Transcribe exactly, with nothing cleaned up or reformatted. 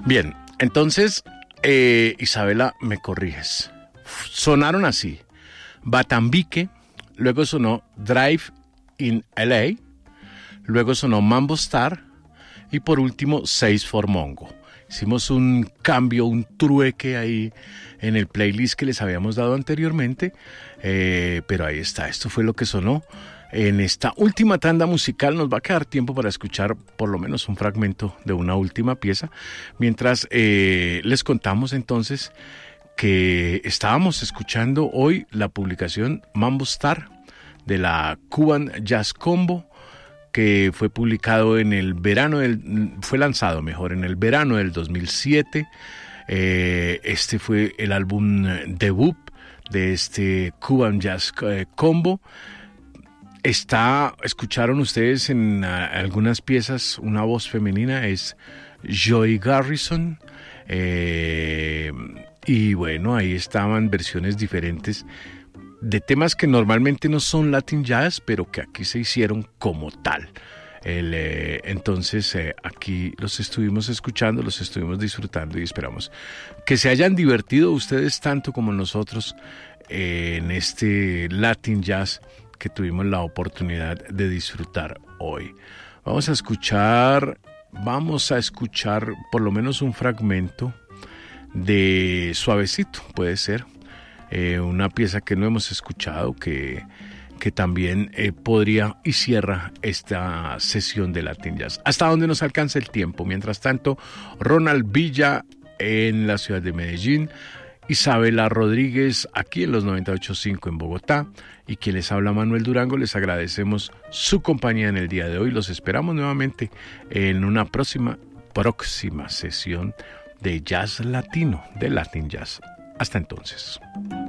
Bien, entonces, eh, Isabela, me corriges. Sonaron así: Batambique, luego sonó Drive in L A, luego sonó Mambo Star y por último Seis for Mongo. Hicimos un cambio, un trueque ahí en el playlist que les habíamos dado anteriormente, eh, pero ahí está, esto fue lo que sonó. En esta última tanda musical nos va a quedar tiempo para escuchar por lo menos un fragmento de una última pieza, mientras eh, les contamos entonces que estábamos escuchando hoy la publicación Mambo Star de la Cuban Jazz Combo, que fue publicado en el verano del, fue lanzado mejor en el verano del dos mil siete. Eh, este fue el álbum debut de este Cuban Jazz Combo. Está, escucharon ustedes en uh, algunas piezas una voz femenina, es Joy Garrison, eh, y bueno, ahí estaban versiones diferentes de temas que normalmente no son Latin Jazz, pero que aquí se hicieron como tal. El, eh, entonces eh, aquí los estuvimos escuchando, los estuvimos disfrutando y esperamos que se hayan divertido ustedes tanto como nosotros eh, en este Latin Jazz que tuvimos la oportunidad de disfrutar hoy. Vamos a escuchar, vamos a escuchar por lo menos un fragmento de Suavecito, puede ser. Eh, una pieza que no hemos escuchado, que, que también eh, podría y cierra esta sesión de Latin Jazz. Hasta donde nos alcance el tiempo. Mientras tanto, Ronald Villa en la ciudad de Medellín, Isabela Rodríguez aquí en los noventa y ocho punto cinco en Bogotá, y quien les habla, Manuel Durango. Les agradecemos su compañía en el día de hoy. Los esperamos nuevamente en una próxima, próxima sesión de Jazz Latino, de Latin Jazz. Hasta entonces.